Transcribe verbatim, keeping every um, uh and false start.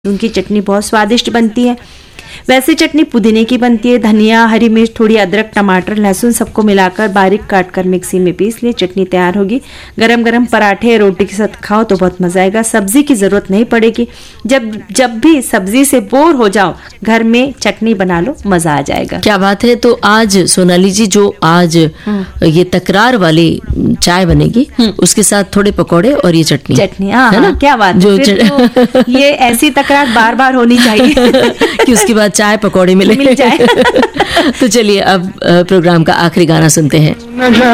उनकी चटनी बहुत स्वादिष्ट बनती है। वैसे चटनी पुदीने की बनती है। धनिया, हरी मिर्च, थोड़ी अदरक, टमाटर, लहसुन सबको मिलाकर बारीक काटकर मिक्सी में पीस लिए चटनी तैयार होगी। गरम गरम पराठे रोटी के साथ खाओ तो बहुत मजा आएगा। सब्जी की जरूरत नहीं पड़ेगी। जब जब भी सब्जी से बोर हो जाओ घर में चटनी बना लो, मजा आ जाएगा। क्या बात है। तो आज सोनाली जी जो आज ये तकरार वाली चाय बनेगी उसके साथ थोड़े पकौड़े और ये चटनी चटनी है ना, क्या बात जो तो ये ऐसी तकरार बार बार होनी चाहिए कि उसके बाद चाय पकौड़े मिले मिल जाए। तो चलिए अब प्रोग्राम का आखिरी गाना सुनते हैं।